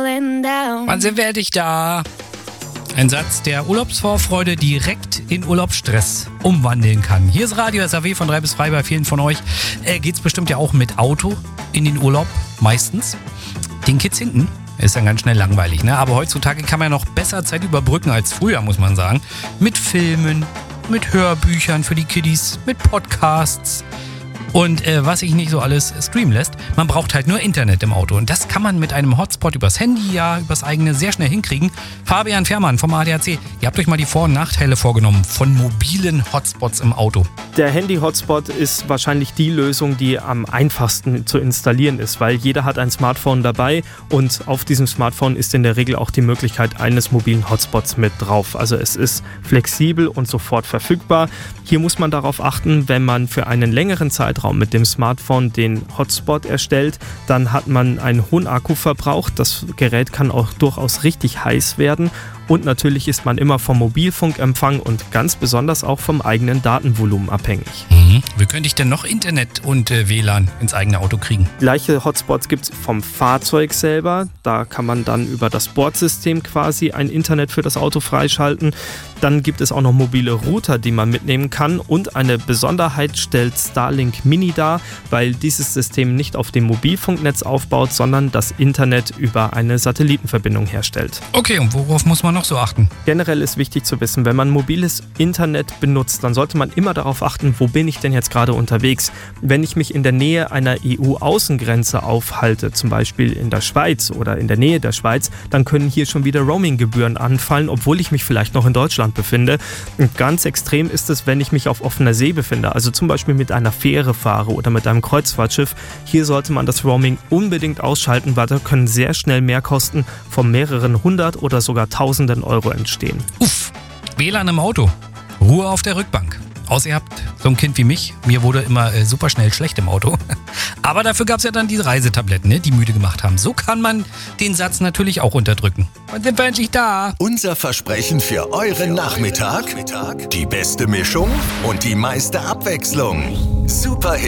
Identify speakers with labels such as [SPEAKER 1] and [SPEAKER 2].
[SPEAKER 1] falling down.
[SPEAKER 2] Wann sind wir endlich da? Ein Satz, der Urlaubsvorfreude direkt in Urlaubsstress umwandeln kann. Hier ist Radio SAW von 3 bis 3 bei vielen von euch. Geht's bestimmt ja auch mit Auto in den Urlaub, meistens. Den Kids hinten ist dann ganz schnell langweilig, ne? Aber heutzutage kann man ja noch besser Zeit überbrücken als früher, muss man sagen. Mit Filmen, mit Hörbüchern für die Kiddies, mit Podcasts. Und was sich nicht so alles streamen lässt, man braucht halt nur Internet im Auto. Und das kann man mit einem Hotspot übers Handy, ja, übers eigene sehr schnell hinkriegen. Fabian Fährmann vom ADAC, ihr habt euch mal die Vor- und Nachteile vorgenommen von mobilen Hotspots im Auto.
[SPEAKER 3] Der Handy-Hotspot ist wahrscheinlich die Lösung, die am einfachsten zu installieren ist, weil jeder hat ein Smartphone dabei und auf diesem Smartphone ist in der Regel auch die Möglichkeit eines mobilen Hotspots mit drauf. Also es ist flexibel und sofort verfügbar. Hier muss man darauf achten, wenn man für einen längeren Zeitraum mit dem Smartphone den Hotspot erstellt, dann hat man einen hohen Akkuverbrauch. Das Gerät kann auch durchaus richtig heiß werden. Und natürlich ist man immer vom Mobilfunkempfang und ganz besonders auch vom eigenen Datenvolumen abhängig.
[SPEAKER 2] Wie könnte ich denn noch Internet und WLAN ins eigene Auto kriegen?
[SPEAKER 3] Gleiche Hotspots gibt es vom Fahrzeug selber. Da kann man dann über das Bordsystem quasi ein Internet für das Auto freischalten. Dann gibt es auch noch mobile Router, die man mitnehmen kann. Und eine Besonderheit stellt Starlink Mini dar, weil dieses System nicht auf dem Mobilfunknetz aufbaut, sondern das Internet über eine Satellitenverbindung herstellt.
[SPEAKER 2] Okay, und worauf muss man noch so achten?
[SPEAKER 3] Generell ist wichtig zu wissen, wenn man mobiles Internet benutzt, dann sollte man immer darauf achten, wo bin ich denn jetzt gerade unterwegs. Wenn ich mich in der Nähe einer EU-Außengrenze aufhalte, zum Beispiel in der Schweiz oder in der Nähe der Schweiz, dann können hier schon wieder Roaming-Gebühren anfallen, obwohl ich mich vielleicht noch in Deutschland befinde. Und ganz extrem ist es, wenn ich mich auf offener See befinde, also zum Beispiel mit einer Fähre fahre oder mit einem Kreuzfahrtschiff. Hier sollte man das Roaming unbedingt ausschalten, weil da können sehr schnell Mehrkosten von mehreren hundert oder sogar tausenden Euro entstehen.
[SPEAKER 2] Uff, WLAN im Auto, Ruhe auf der Rückbank. Außer ihr habt so ein Kind wie mich, mir wurde immer super schnell schlecht im Auto. Aber dafür gab es ja dann diese Reisetabletten, ne, die müde gemacht haben. So kann man den Satz natürlich auch unterdrücken. Wann sind wir endlich da?
[SPEAKER 4] Unser Versprechen für euren Nachmittag? Die beste Mischung und die meiste Abwechslung. Super